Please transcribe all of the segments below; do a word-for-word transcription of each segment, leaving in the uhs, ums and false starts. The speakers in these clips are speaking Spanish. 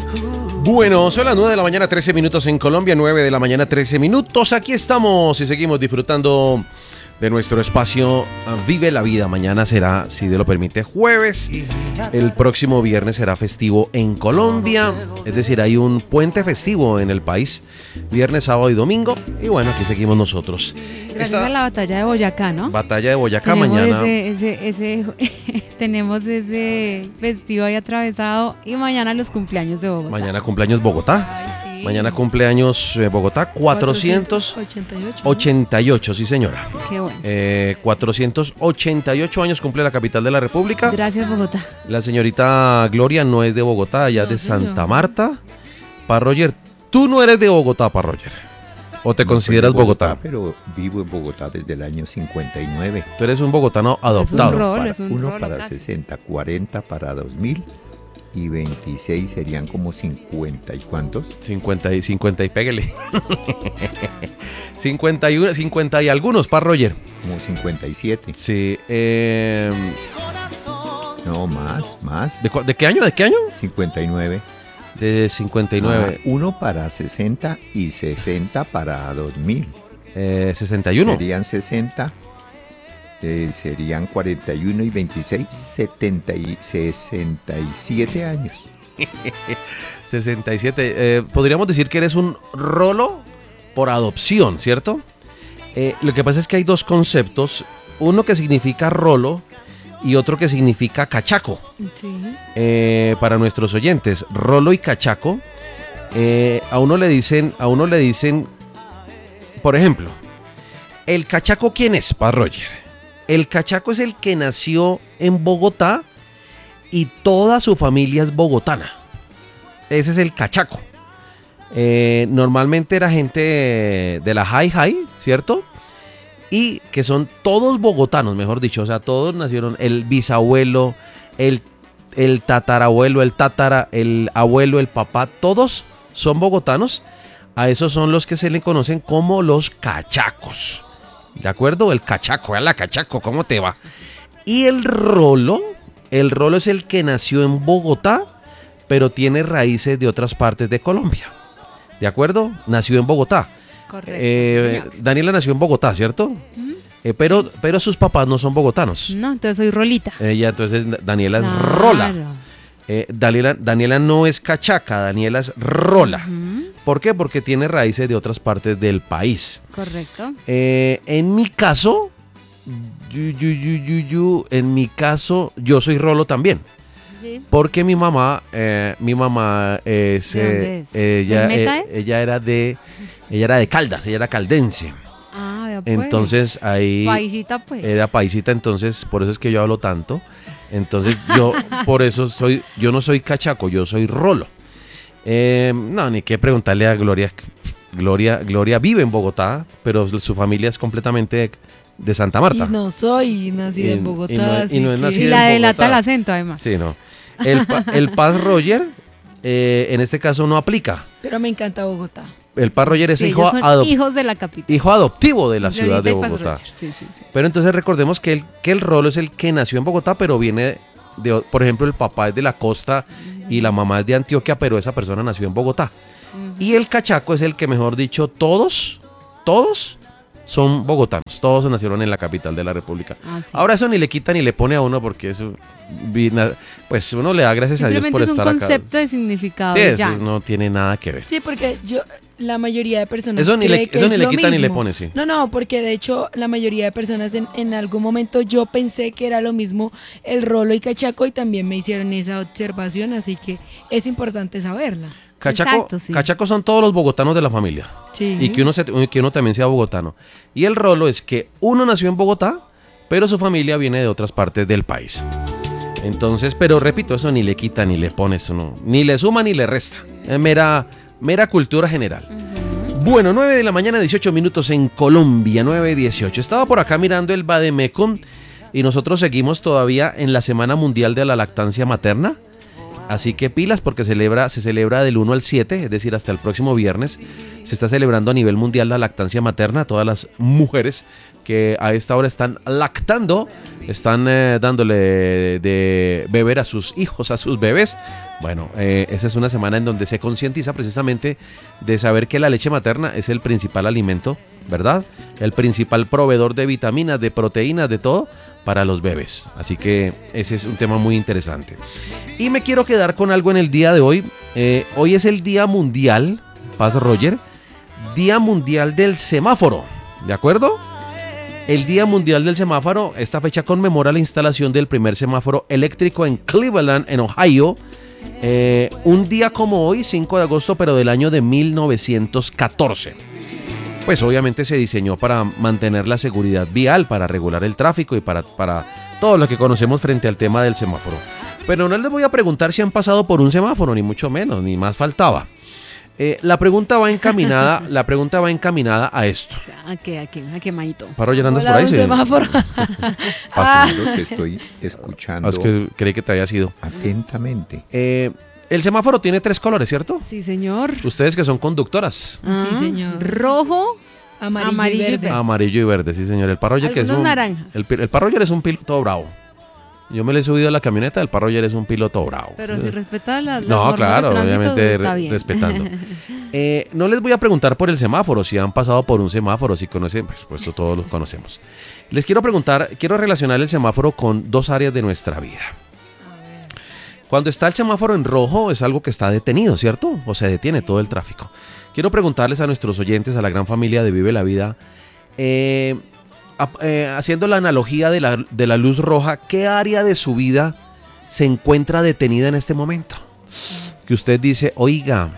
Bueno, son las nueve de la mañana, trece minutos en Colombia, nueve de la mañana, trece minutos. Aquí estamos y seguimos disfrutando de nuestro espacio Vive la Vida. Mañana será, si Dios lo permite, jueves. El próximo viernes será festivo en Colombia. Es decir, hay un puente festivo en el país. Viernes, sábado y domingo. Y bueno, aquí seguimos nosotros. Gracias Esta a la batalla de Boyacá, ¿no? Batalla de Boyacá tenemos mañana. Ese, ese, ese, tenemos ese festivo ahí atravesado. Y mañana los cumpleaños de Bogotá. Mañana cumpleaños Bogotá. Ay, sí. Mañana cumpleaños eh, Bogotá, cuatrocientos ochenta y ocho, sí señora. Qué bueno. Eh, cuatrocientos ochenta y ocho años cumple la capital de la República. Gracias, Bogotá. La señorita Gloria no es de Bogotá, ella es No, de señor. Santa Marta. Pa' Roger, tú no eres de Bogotá, Pa' Roger. ¿O te No consideras soy de Bogotá? Pero vivo en Bogotá desde el año cincuenta y nueve. Tú eres un bogotano adoptado. Es un rol, Para- es un uno rol para casi. sesenta, cuarenta para dos mil y veintiséis serían como cincuenta y cuántos. cincuenta y cincuenta y pégale. cincuenta y uno, cincuenta y algunos, Pa' Roger. Como cincuenta y siete. Sí. Eh, No, más, más. ¿de, cu- de qué año? ¿De qué año? cincuenta y nueve. De cincuenta y nueve. Ah, uno para sesenta y sesenta para dos mil. Eh, sesenta y uno. Serían sesenta. eh, serían cuarenta y uno y veintiséis, setenta y sesenta y siete años. sesenta y siete. Eh, podríamos decir que eres un rolo por adopción, ¿cierto? Eh, lo que pasa es que hay dos conceptos. Uno que significa rolo y otro que significa cachaco. Sí. Eh, para nuestros oyentes, rolo y cachaco, eh, a uno le dicen, a uno le dicen, por ejemplo, el cachaco, ¿quién es, Pa' Roger? El cachaco es el que nació en Bogotá y toda su familia es bogotana. Ese es el cachaco. Eh, normalmente era gente de la high high, ¿cierto? Y que son todos bogotanos, mejor dicho. O sea, todos nacieron, el bisabuelo, el, el tatarabuelo, el tatara, el abuelo, el papá, todos son bogotanos. A esos son los que se le conocen como los cachacos. ¿De acuerdo? El cachaco, la cachaco, ¿cómo te va? Y el rolo, el rolo es el que nació en Bogotá, pero tiene raíces de otras partes de Colombia. ¿De acuerdo? Nació en Bogotá. Correcto. Eh, sí, señor. Daniela nació en Bogotá, ¿cierto? Ujú. Eh, pero, pero sus papás no son bogotanos. No, entonces soy rolita. Ella, entonces, Daniela es Claro. rola. Eh, Daniela, Daniela no es cachaca, Daniela es rola. Ujú. ¿Por qué? Porque tiene raíces de otras partes del país. Correcto. Eh, en mi caso, yu, yu, yu, yu, yu, en mi caso, yo soy rolo también. Sí. Porque mi mamá, eh, mi mamá es, ¿De dónde eh, es? ella, ¿De Meta eh, es? ella era de, ella era de Caldas, ella era caldense. Ah, vea pues. Entonces ahí Paisita, pues. era paisita, entonces por eso es que yo hablo tanto. Entonces yo por eso soy, yo no soy cachaco, yo soy rolo. Eh, no, ni qué preguntarle a Gloria. Gloria, Gloria vive en Bogotá, pero su familia es completamente de Santa Marta. Y no soy nacida Y- en y Bogotá, no es- y así no es que- nacida Y en la delata Bogotá. el acento, además. Sí, no. El, pa- el Paz Roger, eh, en este caso no aplica. Pero me encanta Bogotá. El Paz Roger es Sí, hijo, ellos son adop- hijos de la capital. hijo adoptivo de la Glorita ciudad de y Paz Bogotá. Roger. Sí, sí, sí. Pero entonces recordemos que el, que el rolo es el que nació en Bogotá, pero viene de, o- por ejemplo, el papá es de la costa y la mamá es de Antioquia, pero esa persona nació en Bogotá. Ujú. Y el cachaco es el que, mejor dicho, todos, todos son bogotanos. Todos nacieron en la capital de la República. Ah, sí. Ahora eso ni le quita ni le pone a uno porque eso, vi- na- pues uno le da gracias a Dios Simplemente por es un estar acá. concepto de significado. Sí, y eso ya. no tiene nada que ver. Sí, porque yo, la mayoría de personas Eso ni le, cree que eso es ni le lo quita ni le mismo. pone, sí. No, no, porque de hecho la mayoría de personas en, en algún momento yo pensé que era lo mismo el rolo y cachaco y también me hicieron esa observación, así que es importante saberla. Cachaco, Exacto, sí. cachaco son todos los bogotanos de la familia. Sí. Y que uno, se- que uno también sea bogotano. Y el rolo es que uno nació en Bogotá, pero su familia viene de otras partes del país. Entonces, pero repito, eso ni le quita ni le pone, eso no, ni le suma ni le resta. Es mera, mera cultura general. Bueno, nueve de la mañana, dieciocho minutos en Colombia, nueve dieciocho. Estaba por acá mirando el Bademecum y nosotros seguimos todavía en la Semana Mundial de la Lactancia Materna. Así que pilas porque celebra, se celebra del uno al siete, es decir, hasta el próximo viernes. Se está celebrando a nivel mundial la lactancia materna. Todas las mujeres que a esta hora están lactando, están eh, dándole de beber a sus hijos, a sus bebés, Bueno, eh, esa es una semana en donde se concientiza precisamente de saber que la leche materna es el principal alimento, ¿verdad? El principal proveedor de vitaminas, de proteínas, de todo para los bebés. Así que ese es un tema muy interesante. Y me quiero quedar con algo en el día de hoy. Eh, hoy es el Día Mundial, Paz Roger, Día Mundial del Semáforo, ¿de acuerdo? El Día Mundial del Semáforo, esta fecha conmemora la instalación del primer semáforo eléctrico en Cleveland, en Ohio. Eh, un día como hoy, cinco de agosto, pero del año de mil novecientos catorce. Pues obviamente se diseñó para mantener la seguridad vial, para regular el tráfico y para, para todo lo que conocemos frente al tema del semáforo. Pero no les voy a preguntar si han pasado por un semáforo, ni mucho menos, ni más faltaba. Eh, la pregunta va encaminada, la pregunta va encaminada a esto. ¿A qué, a qué, a qué, Maito? Paro llenando por Hola, ahí. un Sí. semáforo. Asumo que estoy escuchando Ah, es que creí que te había sido. atentamente. Eh, el semáforo tiene tres colores, ¿cierto? Sí, señor. Ustedes que son conductoras. Ah, Sí, señor. Rojo. Amarillo, Amarillo y y verde. Amarillo y verde, sí señor. El Parroyer que es Algunos un naranja. El, pi- el Parroyer es un piloto bravo. Yo me le he subido a la camioneta, el Parroyer es un piloto bravo. Pero si respeta la, las No, normas claro, de tránsito, obviamente está re- bien. respetando. Eh, no les voy a preguntar por el semáforo, si han pasado por un semáforo, si conocen, pues, pues eso todos los conocemos. Les quiero preguntar, quiero relacionar el semáforo con dos áreas de nuestra vida. Cuando está el semáforo en rojo es algo que está detenido, ¿cierto? O se detiene todo el tráfico. Quiero preguntarles a nuestros oyentes, a la gran familia de Vive la Vida, eh, a- eh, haciendo la analogía de la, de la luz roja, ¿qué área de su vida se encuentra detenida en este momento? Que usted dice, oiga,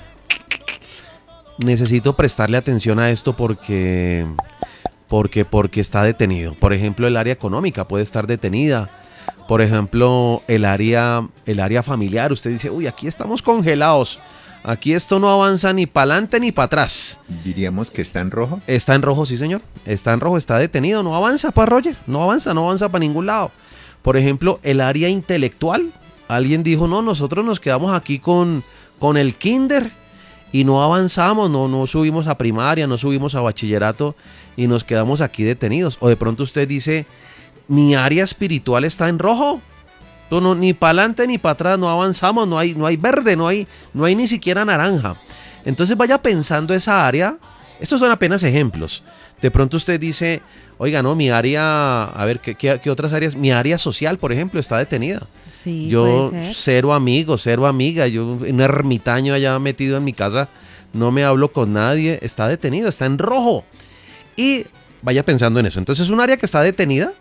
necesito prestarle atención a esto porque, porque, porque está detenido. Por ejemplo, el área económica puede estar detenida. Por ejemplo, el área, el área familiar. Usted dice, uy, aquí estamos congelados. Aquí esto no avanza ni para adelante ni para atrás. Diríamos que está en rojo. Está en rojo, sí señor. Está en rojo, está detenido. No avanza para Roger. No avanza, no avanza para ningún lado. Por ejemplo, el área intelectual. Alguien dijo, no, nosotros nos quedamos aquí con, con el kinder y no avanzamos, no, no subimos a primaria, no subimos a bachillerato y nos quedamos aquí detenidos. O de pronto usted dice, mi área espiritual está en rojo. No, no, ni para adelante ni para atrás, no avanzamos, no hay, no hay verde, no hay, no hay ni siquiera naranja. Entonces vaya pensando esa área. Estos son apenas ejemplos. De pronto usted dice, oiga, no, mi área, a ver, ¿qué, qué, qué otras áreas? Mi área social, por ejemplo, está detenida. Sí, Yo puede ser. cero amigos, cero amiga, yo un ermitaño allá metido en mi casa, no me hablo con nadie, está detenido, está en rojo. Y vaya pensando en eso. Entonces un área que está detenida,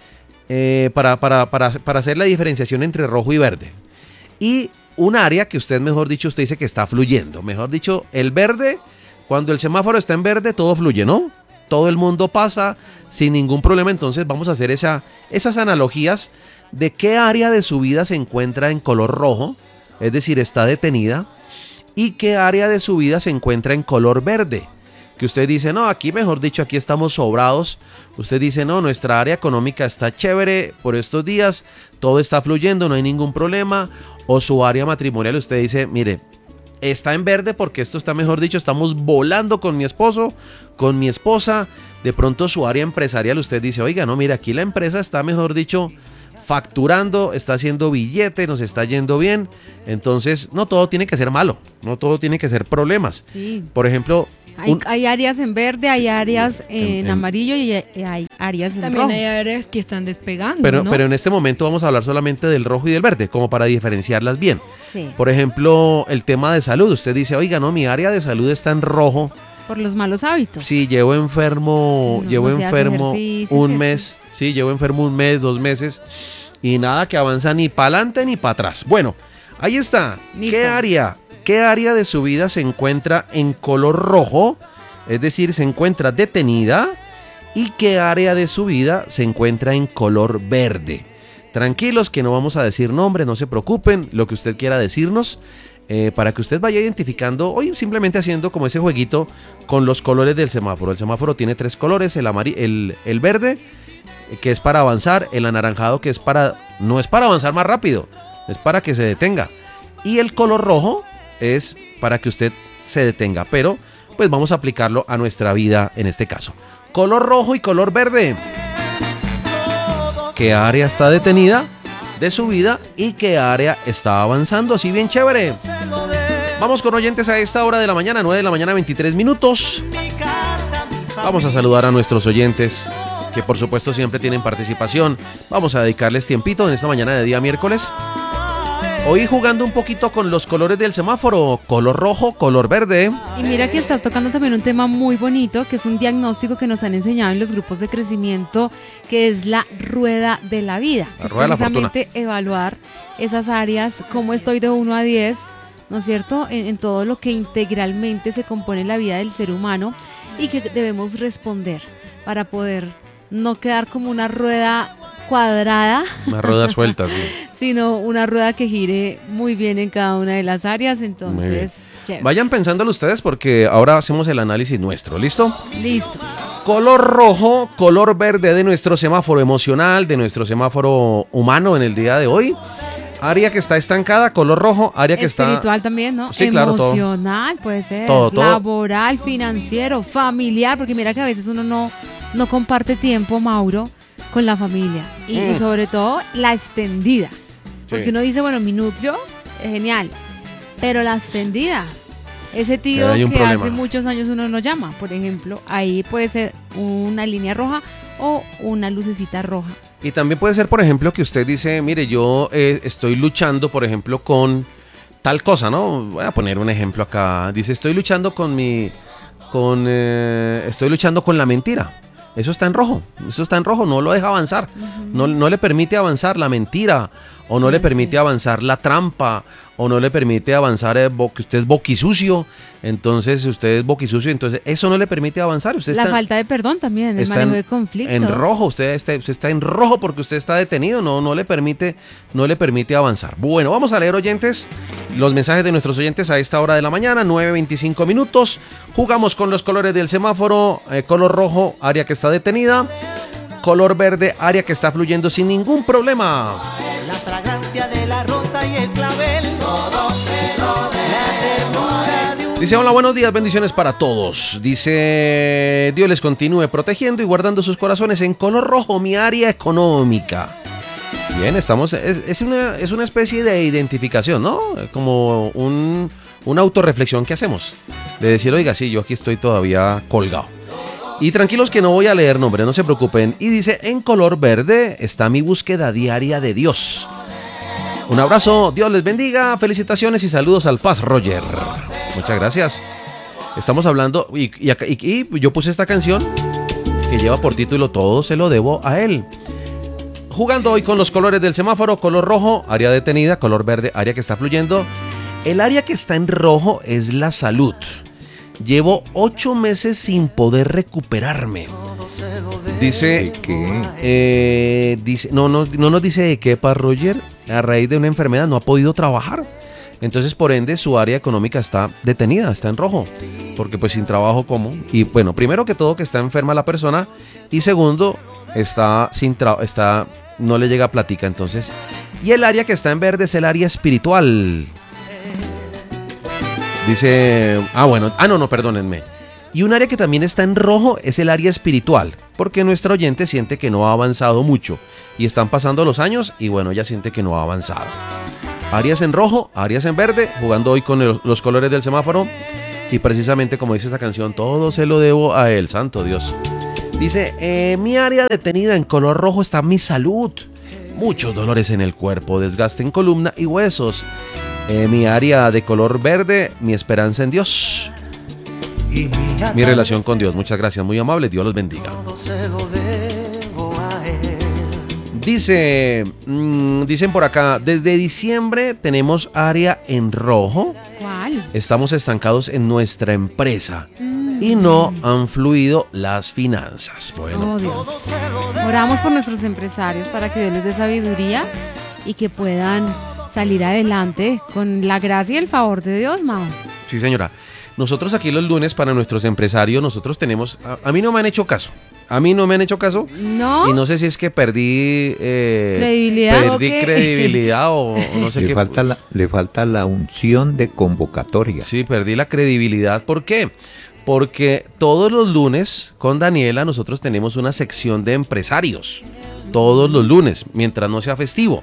eh, para, para, para, para hacer la diferenciación entre rojo y verde. Y un área que usted, mejor dicho, usted dice que está fluyendo. Mejor dicho, el verde, cuando el semáforo está en verde, todo fluye, ¿no? Todo el mundo pasa sin ningún problema. Entonces vamos a hacer esa, esas analogías de qué área de su vida se encuentra en color rojo, es decir, está detenida, y qué área de su vida se encuentra en color verde. Que usted dice, no, aquí mejor dicho, aquí estamos sobrados. Usted dice, no, nuestra área económica está chévere por estos días, todo está fluyendo, no hay ningún problema. O su área matrimonial, usted dice, mire, está en verde porque esto está, mejor dicho, estamos volando con mi esposo, con mi esposa. De pronto su área empresarial, usted dice, oiga, no, mire, aquí la empresa está, mejor dicho, facturando, está haciendo billete, nos está yendo bien. Entonces, no todo tiene que ser malo, no todo tiene que ser problemas. Sí. Por ejemplo, Hay, un- hay áreas en verde, hay áreas en, en- en- amarillo y hay, hay áreas en También rojo. hay áreas que están despegando, pero, ¿no? pero en este momento vamos a hablar solamente del rojo y del verde, como para diferenciarlas bien. Sí, Por ejemplo, el tema de salud. Usted dice, oiga, no, mi área de salud está en rojo. por los malos hábitos. Sí, llevo enfermo, No, llevo no se hace enfermo ejercicios, un esto mes. Sí, llevo enfermo un mes, dos meses. Y nada que avanza ni para adelante ni para atrás. Bueno, ahí está. Listo. ¿Qué área? ¿Qué área de su vida se encuentra en color rojo? Es decir, se encuentra detenida. ¿Y qué área de su vida se encuentra en color verde? Tranquilos que no vamos a decir nombre, no se preocupen, lo que usted quiera decirnos, eh, para que usted vaya identificando, hoy simplemente haciendo como ese jueguito con los colores del semáforo. El semáforo tiene tres colores, el, amari- el, el verde, eh, que es para avanzar, el anaranjado, que es para, no es para avanzar más rápido, es para que se detenga, y el color rojo es para que usted se detenga, pero pues vamos a aplicarlo a nuestra vida en este caso. Color rojo y color verde. ¿Qué área está detenida? de su vida y qué área está avanzando, así bien chévere. Vamos con oyentes a esta hora de la mañana, nueve de la mañana, veintitrés minutos. Vamos a saludar a nuestros oyentes, que por supuesto siempre tienen participación. Vamos a dedicarles tiempito en esta mañana de día miércoles. Hoy jugando un poquito con los colores del semáforo, color rojo, color verde. Y mira que estás tocando también un tema muy bonito, que es un diagnóstico que nos han enseñado en los grupos de crecimiento, que es la rueda de la vida. La es rueda de la precisamente evaluar esas áreas, cómo estoy de uno a diez, ¿no es cierto?, en, en todo lo que integralmente se compone la vida del ser humano y que debemos responder para poder no quedar como una rueda cuadrada, Una rueda suelta, sí. sino una rueda que gire muy bien en cada una de las áreas. Entonces, chévere. Vayan pensándolo ustedes porque ahora hacemos el análisis nuestro, ¿listo? Listo. Color rojo, color verde de nuestro semáforo emocional, de nuestro semáforo humano en el día de hoy. Área que está estancada, color rojo, área que está... Espiritual también, ¿no? Sí, claro, todo. Emocional, puede ser. Todo, todo. Laboral, financiero, familiar, porque mira que a veces uno no, no comparte tiempo, Mauro, con la familia. Y, Mm. y sobre todo la extendida. Porque Sí. uno dice, bueno, mi núcleo es genial, pero la extendida, ese tío Hay un que problema. hace muchos años uno no llama, por ejemplo, ahí puede ser una línea roja o una lucecita roja. Y también puede ser, por ejemplo, que usted dice, mire, yo eh, estoy luchando, por ejemplo, con tal cosa, ¿no? Voy a poner un ejemplo acá. Dice, estoy luchando con mi... con eh, estoy luchando con la mentira. Eso está en rojo, eso está en rojo, no lo deja avanzar, uh-huh. no, no le permite avanzar la mentira, o no sí, le permite sí. avanzar la trampa, o no le permite avanzar eh, bo- que usted es boquisucio, entonces usted es boquisucio, entonces eso no le permite avanzar. Usted La está, falta de perdón también, el está manejo en, de conflictos. en rojo, usted está, usted está en rojo porque usted está detenido, no, no le permite, no le permite avanzar. Bueno, vamos a leer, oyentes, los mensajes de nuestros oyentes a esta hora de la mañana, nueve veinticinco minutos. Jugamos con los colores del semáforo, eh, color rojo, área que está detenida, color verde, área que está fluyendo sin ningún problema. La fragancia de la rosa y el clavel, todo se rodea. La ternura de un... Dice, hola, buenos días, bendiciones para todos. Dice, Dios les continúe protegiendo y guardando sus corazones en color rojo, mi área económica. Bien, estamos, es, es, una, es una especie de identificación, ¿no? Como un, una autorreflexión que hacemos. De decir, oiga, sí, yo aquí estoy todavía colgado. Y tranquilos que no voy a leer nombre, no se preocupen. Y dice, en color verde está mi búsqueda diaria de Dios. Un abrazo, Dios les bendiga, felicitaciones y saludos al Paz Roger. Muchas gracias. Estamos hablando, y, y, y, y yo puse esta canción que lleva por título Todo se lo debo a él. Jugando hoy con los colores del semáforo, color rojo, área detenida, color verde, área que está fluyendo. El área que está en rojo es la salud. Llevo ocho meses sin poder recuperarme. Dice ¿Qué? Eh, dice, no, no, no nos dice de qué, Paz Roger. A raíz de una enfermedad no ha podido trabajar. Entonces, por ende, su área económica está detenida, está en rojo. Porque pues sin trabajo, ¿cómo? Y bueno, primero que todo que está enferma la persona. Y segundo, está sin trabajo, está, no le llega platica. Entonces, y el área que está en verde es el área espiritual. Dice, ah bueno, ah no, no, perdónenme. Y un área que también está en rojo es el área espiritual, porque nuestra oyente siente que no ha avanzado mucho y están pasando los años y bueno, ella siente que no ha avanzado. Áreas en rojo, áreas en verde, jugando hoy con el, los colores del semáforo y precisamente como dice esta canción, todo se lo debo a él, santo Dios. Dice, eh, mi área detenida en color rojo está mi salud, muchos dolores en el cuerpo, desgaste en columna y huesos. Eh, mi área de color verde, mi esperanza en Dios. Y Mi relación con Dios. Muchas gracias, muy amable. Dios los bendiga. todo se lo debo a él. Dice, mmm, dicen por acá, desde diciembre tenemos área en rojo. ¿Cuál? Estamos estancados en nuestra empresa Mm. y no han fluido las finanzas. Bueno, Oh, Dios. Oramos por nuestros empresarios para que Dios les dé sabiduría y que puedan salir adelante con la gracia y el favor de Dios, Mao. sí señora. Nosotros aquí los lunes para nuestros empresarios, nosotros tenemos, a, a mí no me han hecho caso. A mí no me han hecho caso. ¿No? Y no sé si es que perdí eh, ¿Credibilidad perdí o qué? credibilidad o, o no sé Le qué. falta, la, le falta la unción de convocatoria. Sí, perdí la credibilidad. ¿Por qué? Porque todos los lunes con Daniela nosotros tenemos una sección de empresarios. Todos los lunes, mientras no sea festivo.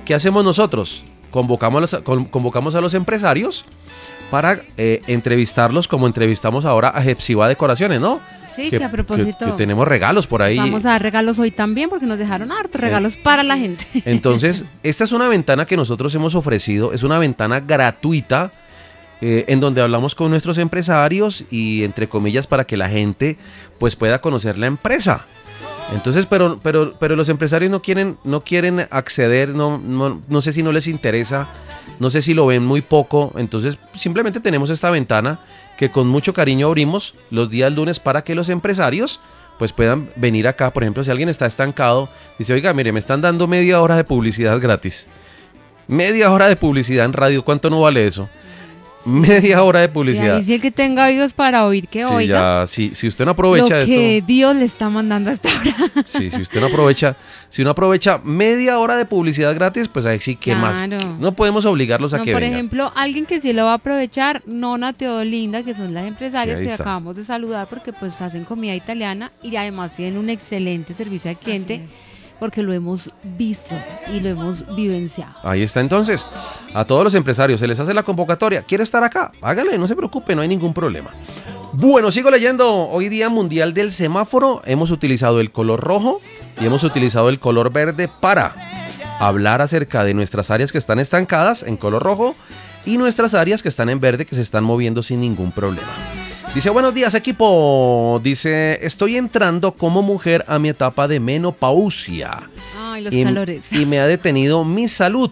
¿Qué hacemos nosotros? Convocamos a los, con, convocamos a los empresarios para eh, entrevistarlos como entrevistamos ahora a Hepsiba Decoraciones, ¿no? Sí, que, que a propósito. Que, que tenemos regalos por ahí. Vamos a dar regalos hoy también porque nos dejaron hartos regalos eh, para la gente. Entonces, esta es una ventana que nosotros hemos ofrecido, es una ventana gratuita eh, en donde hablamos con nuestros empresarios y entre comillas para que la gente pues pueda conocer la empresa. Entonces, pero, pero, pero los empresarios no quieren, no quieren acceder, no, no, no sé si no les interesa, no sé si lo ven muy poco, entonces simplemente tenemos esta ventana que con mucho cariño abrimos los días lunes para que los empresarios pues puedan venir acá. Por ejemplo, si alguien está estancado, dice, oiga, mire, me están dando media hora de publicidad gratis. Media hora de publicidad en radio, ¿cuánto no vale eso? Sí. Media hora de publicidad. Y si el que tenga oídos para oír, que sí, oiga. Ya, si, si usted no aprovecha lo que esto, Dios le está mandando hasta ahora. Sí, si usted no aprovecha, si uno aprovecha media hora de publicidad gratis, pues ahí sí que claro. más. No podemos obligarlos a no, que por vengan. ejemplo, alguien que sí lo va a aprovechar, Nona Teodolinda, que son las empresarias sí, que está. acabamos de saludar porque pues hacen comida italiana y además tienen un excelente servicio al cliente. Porque lo hemos visto y lo hemos vivenciado. Ahí está entonces. A todos los empresarios se les hace la convocatoria. ¿Quiere estar acá? Hágale, no se preocupe, no hay ningún problema. Bueno, sigo leyendo. Hoy día mundial del semáforo. Hemos utilizado el color rojo y hemos utilizado el color verde para hablar acerca de nuestras áreas que están estancadas en color rojo y nuestras áreas que están en verde que se están moviendo sin ningún problema. Dice, buenos días equipo, dice, estoy entrando como mujer a mi etapa de menopausia. Ay, los y, calores. Y me ha detenido mi salud,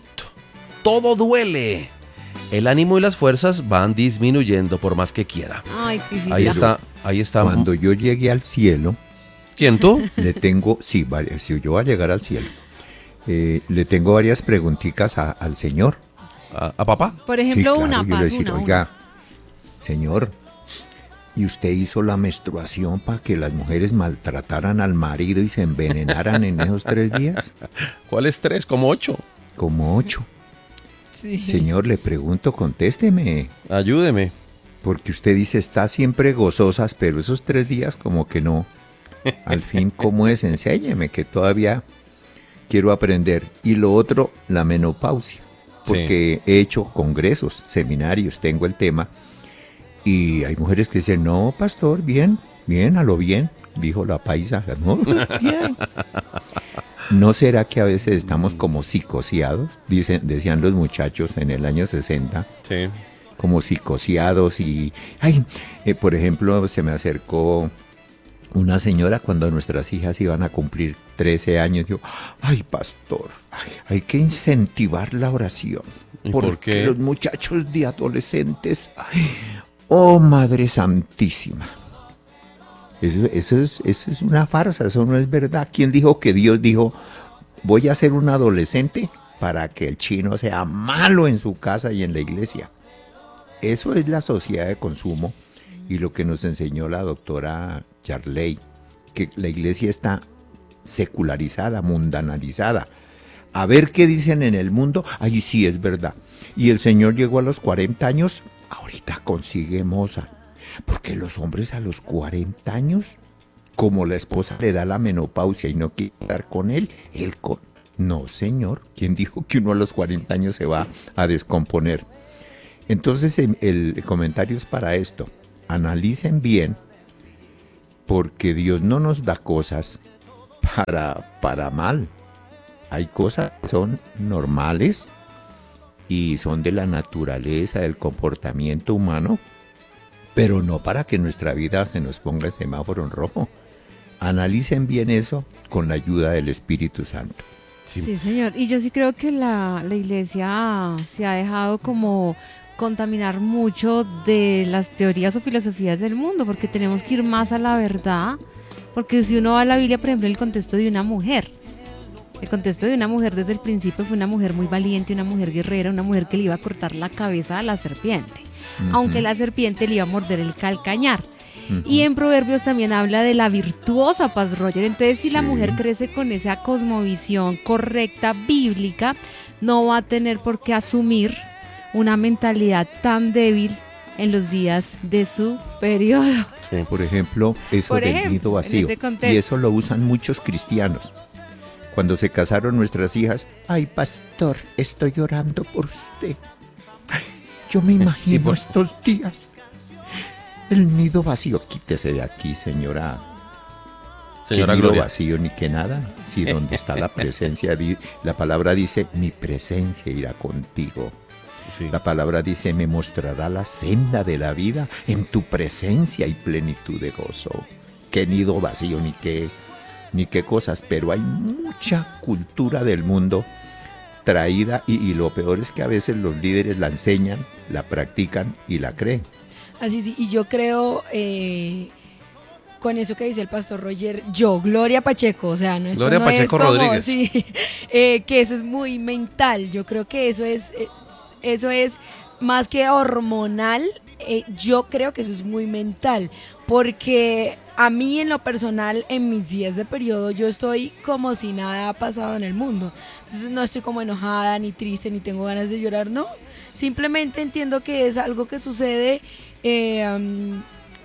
todo duele. El ánimo y las fuerzas van disminuyendo por más que quiera. Ay, pisita. Ahí está, ahí está. Cuando yo llegue al cielo. ¿Quién tú? Le tengo, sí, varias, si yo voy a llegar al cielo, eh, le tengo varias preguntitas a, al Señor. ¿A, a papá? Por ejemplo, sí, claro, una, yo le paz, decir, una, oiga, una. Señor, ¿y usted hizo la menstruación para que las mujeres maltrataran al marido y se envenenaran en esos tres días? ¿Cuáles tres? ¿Como ocho? Como ocho. Sí. Señor, le pregunto, contésteme. Ayúdeme. Porque usted dice, está siempre gozosas, pero esos tres días como que no. Al fin, ¿cómo es? Enséñeme, que todavía quiero aprender. Y lo otro, la menopausia. Porque sí. He hecho congresos, seminarios, tengo el tema. Y hay mujeres que dicen, no, pastor, bien, bien, a lo bien, dijo la paisa. No, bien. ¿No será que a veces estamos como psicoseados? Dicen, decían los muchachos en el año sesenta. Sí. Como psicoseados y... Ay, eh, por ejemplo, se me acercó una señora cuando nuestras hijas iban a cumplir trece años. Dijo, ay, pastor, ay, hay que incentivar la oración. ¿Y porque por qué? Los muchachos de adolescentes... Ay, oh, Madre Santísima. Eso, eso, es, eso es una farsa, eso no es verdad. ¿Quién dijo que Dios dijo, voy a ser un adolescente para que el chino sea malo en su casa y en la iglesia? Eso es la sociedad de consumo y lo que nos enseñó la doctora Charley, que la iglesia está secularizada, mundanalizada. A ver qué dicen en el mundo, ay sí, es verdad. Y el Señor llegó a los cuarenta años, ahorita consigue moza. Porque los hombres a los cuarenta años, como la esposa le da la menopausia y no quiere estar con él, él con... No, señor, ¿quién dijo que uno a los cuarenta años se va a descomponer? Entonces el, el comentario es para esto. Analicen bien, porque Dios no nos da cosas para, para mal. Hay cosas que son normales y son de la naturaleza, del comportamiento humano, pero no para que nuestra vida se nos ponga el semáforo en rojo. Analicen bien eso con la ayuda del Espíritu Santo. Sí, sí señor. Y yo sí creo que la, la iglesia se ha dejado como contaminar mucho de las teorías o filosofías del mundo, porque tenemos que ir más a la verdad, porque si uno va a la Biblia, por ejemplo, en el contexto de una mujer, el contexto de una mujer desde el principio fue una mujer muy valiente, una mujer guerrera, una mujer que le iba a cortar la cabeza a la serpiente, uh-huh. aunque la serpiente le iba a morder el calcañar. Uh-huh. Y en Proverbios también habla de la virtuosa Paz Roger. Entonces, si la sí. mujer crece con esa cosmovisión correcta, bíblica, no va a tener por qué asumir una mentalidad tan débil en los días de su periodo. Sí. Por ejemplo, eso por del ejemplo, nido vacío. Y eso lo usan muchos cristianos. Cuando se casaron nuestras hijas, ay, pastor, estoy llorando por usted. Ay, yo me imagino por- estos días. El nido vacío, quítese de aquí, señora. Señora Que nido Gloria. vacío ni que nada. Si donde está la presencia, di- la palabra dice, mi presencia irá contigo. Sí. La palabra dice, me mostrará la senda de la vida, en tu presencia y plenitud de gozo. Qué nido vacío, ni qué, ni qué cosas, pero hay mucha cultura del mundo traída y, y lo peor es que a veces los líderes la enseñan, la practican y la creen. Así sí, y yo creo, eh, con eso que dice el pastor Roger, yo, Gloria Pacheco, o sea, no, eso Gloria no Pacheco es como, Rodríguez. sí, eh, que eso es muy mental, yo creo que eso es, eh, eso es más que hormonal, eh, yo creo que eso es muy mental, porque a mí en lo personal, en mis días de periodo, yo estoy como si nada ha pasado en el mundo, entonces no estoy como enojada, ni triste, ni tengo ganas de llorar, no, simplemente entiendo que es algo que sucede eh, um,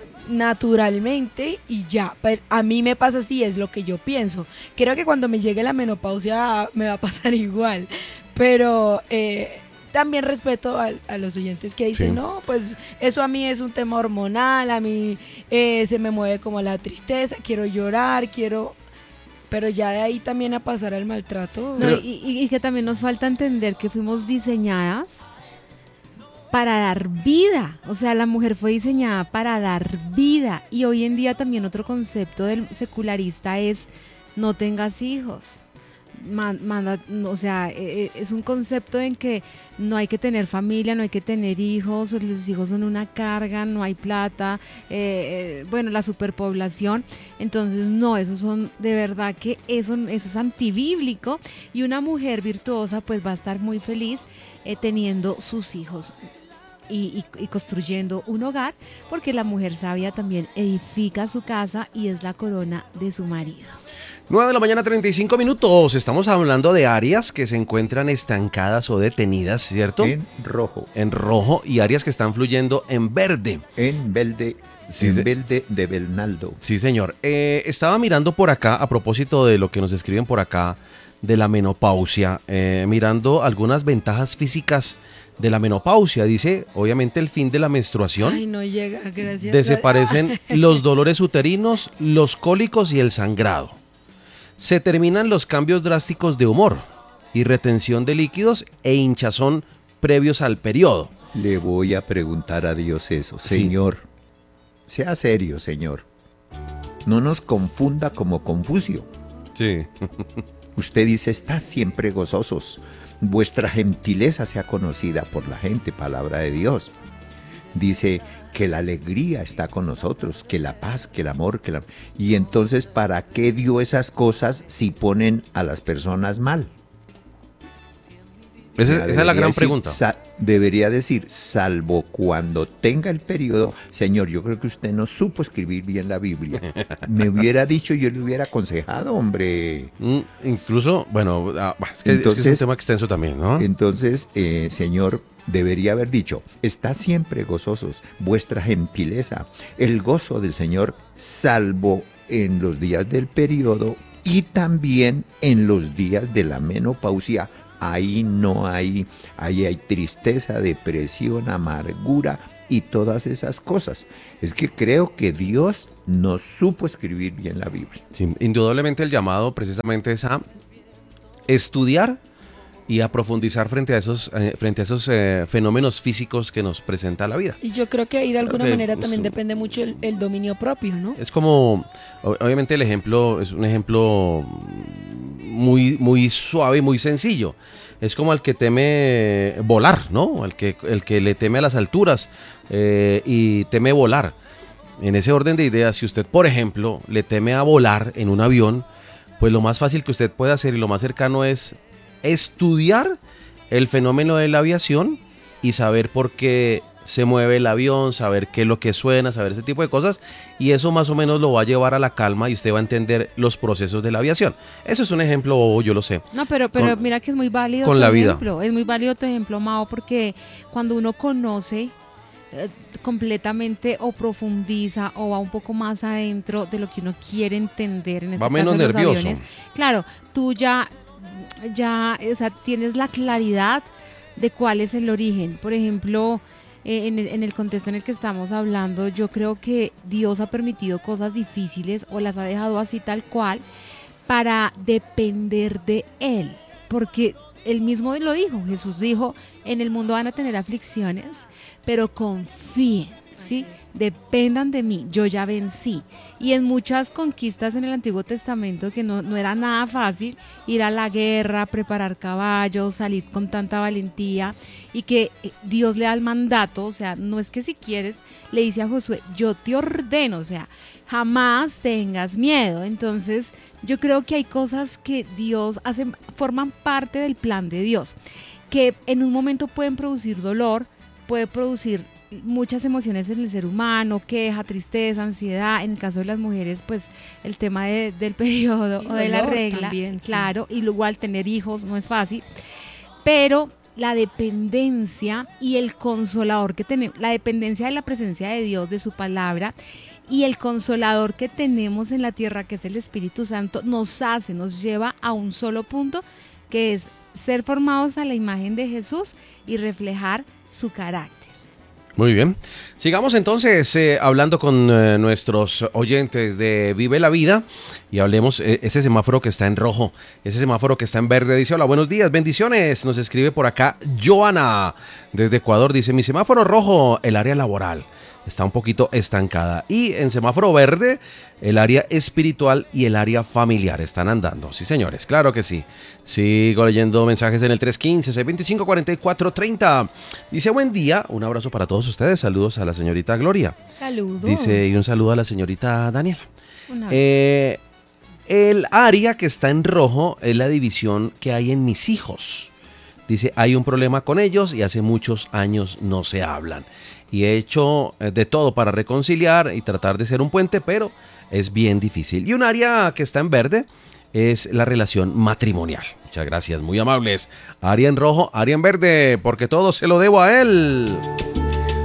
naturalmente y ya. Pero a mí me pasa así, es lo que yo pienso. Creo que cuando me llegue la menopausia me va a pasar igual, pero eh, también respeto a, a los oyentes que dicen, Sí. no, pues eso a mí es un tema hormonal, a mí eh, se me mueve como la tristeza, quiero llorar, quiero... Pero ya de ahí también a pasar al maltrato. No, y, y- y que también nos falta entender que fuimos diseñadas para dar vida. O sea, la mujer fue diseñada para dar vida. Y hoy en día también otro concepto del secularista es no tengas hijos. Man- manda, no, o sea, eh, eh, es un concepto en que no hay que tener familia, no hay que tener hijos, los hijos son una carga, no hay plata, eh, eh, bueno, la superpoblación. Entonces, no, esos son, de verdad que eso, eso es antibíblico. Y una mujer virtuosa pues va a estar muy feliz eh, teniendo sus hijos. Y, y- y construyendo un hogar, porque la mujer sabia también edifica su casa y es la corona de su marido. nueve de la mañana, treinta y cinco minutos. Estamos hablando de áreas que se encuentran estancadas o detenidas, ¿cierto? En rojo, En rojo y áreas que están fluyendo en verde. en verde, Sí, en sí. verde de Bernaldo. Sí, señor. Eh, estaba mirando por acá, a propósito de lo que nos escriben por acá, de la menopausia, eh, mirando algunas ventajas físicas de la menopausia. Dice, obviamente, el fin de la menstruación. Ay, no llega, gracias. Desaparecen los dolores uterinos, los cólicos y el sangrado. Se terminan los cambios drásticos de humor y retención de líquidos e hinchazón previos al periodo. Le voy a preguntar a Dios eso. Sí. Señor, sea serio, Señor. No nos confunda como Confucio. Sí. Usted dice, está siempre gozosos. Vuestra gentileza sea conocida por la gente, palabra de Dios. Dice que la alegría está con nosotros, que la paz, que el amor, que la... Y entonces, ¿para qué dio esas cosas si ponen a las personas mal? Esa, Ya esa es la debería gran decir, pregunta. sa- debería decir, salvo cuando tenga el periodo, Señor, yo creo que usted no supo escribir bien la Biblia. Me hubiera dicho, yo le hubiera aconsejado, hombre. Mm, incluso, bueno, ah, bah, es, que, es que es un Entonces- tema extenso también, ¿no? Entonces, eh, Señor, debería haber dicho, está siempre gozosos, vuestra gentileza, el gozo del Señor, salvo en los días del periodo y también en los días de la menopausia. Ahí no hay, ahí hay tristeza, depresión, amargura y todas esas cosas. Es que creo que Dios no supo escribir bien la Biblia. Sí, indudablemente el llamado precisamente es a estudiar y a profundizar frente a esos, eh, frente a esos eh, fenómenos físicos que nos presenta la vida. Y yo creo que ahí de alguna que, manera pues, también depende mucho el, el dominio propio, ¿no? Es como, o- obviamente el ejemplo es un ejemplo muy, muy suave y muy sencillo. Es como el que teme volar, ¿no? El que, el que le teme a las alturas eh, y teme volar. En ese orden de ideas, si usted, por ejemplo, le teme a volar en un avión, pues lo más fácil que usted puede hacer y lo más cercano es estudiar el fenómeno de la aviación y saber por qué se mueve el avión, saber qué es lo que suena, saber ese tipo de cosas, y eso más o menos lo va a llevar a la calma y usted va a entender los procesos de la aviación. Eso es un ejemplo bobo, yo lo sé. No, pero, pero Con- mira que es muy válido con tu la vida. ejemplo. Es muy válido tu ejemplo, Mao, porque cuando uno conoce eh, completamente o profundiza o va un poco más adentro de lo que uno quiere entender en este Va caso menos de los nervioso. aviones. Claro, tú ya, ya, o sea, tienes la claridad de cuál es el origen. Por ejemplo, eh, en, el, en el contexto en el que estamos hablando, yo creo que Dios ha permitido cosas difíciles o las ha dejado así tal cual para depender de Él, porque Él mismo lo dijo. Jesús dijo, en el mundo van a tener aflicciones, pero confíen, ¿sí? Dependan de mí, yo ya vencí. Y en muchas conquistas en el Antiguo Testamento, que no, no era nada fácil, ir a la guerra, preparar caballos, salir con tanta valentía, y que Dios le da el mandato, o sea, no es que si quieres, le dice a Josué, yo te ordeno, o sea, jamás tengas miedo. Entonces, yo creo que hay cosas que Dios hace, forman parte del plan de Dios, que en un momento pueden producir dolor, puede producir muchas emociones en el ser humano, queja, tristeza, ansiedad. En el caso de las mujeres, pues el tema de, del periodo Y o de la dolor regla, también, sí. claro, y luego al tener hijos no es fácil, pero la dependencia y el consolador que tenemos, la dependencia de la presencia de Dios, de su palabra, y el consolador que tenemos en la tierra, que es el Espíritu Santo, nos hace, nos lleva a un solo punto, que es ser formados a la imagen de Jesús y reflejar su carácter. Muy bien. Sigamos entonces eh, hablando con eh, nuestros oyentes de Vive la Vida y hablemos eh, ese semáforo que está en rojo, ese semáforo que está en verde. Dice, hola, buenos días, bendiciones. Nos escribe por acá Joana desde Ecuador. Dice, mi semáforo rojo, el área laboral está un poquito estancada. Y en semáforo verde, el área espiritual y el área familiar están andando. Sí, señores, claro que sí. Sigo leyendo mensajes en el tres uno cinco, seis dos cinco, cuatro cuatro tres cero. Dice, buen día, un abrazo para todos ustedes. Saludos a la señorita Gloria. Saludos. Dice, y un saludo a la señorita Daniela. Un abrazo. Eh, el área que está en rojo es la división que hay en mis hijos. Dice, hay un problema con ellos y hace muchos años no se hablan. Y he hecho de todo para reconciliar y tratar de ser un puente, pero es bien difícil. Y un área que está en verde es la relación matrimonial. Muchas gracias, muy amables. Área en rojo, área en verde, porque todo se lo debo a él.